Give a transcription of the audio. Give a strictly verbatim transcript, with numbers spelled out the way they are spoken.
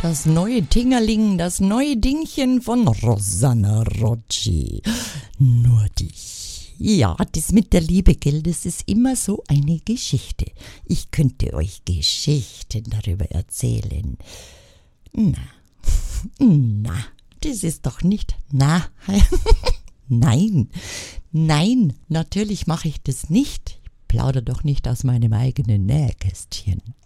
Das neue Tingerling, das neue Dingchen von Rosanna Rocci. Nur dich. Ja, das mit der Liebe, gell, das ist immer so eine Geschichte. Ich könnte euch Geschichten darüber erzählen. Na, na, das ist doch nicht, na, nein, nein, natürlich mache ich das nicht. Ich plaudere doch nicht aus meinem eigenen Nähkästchen.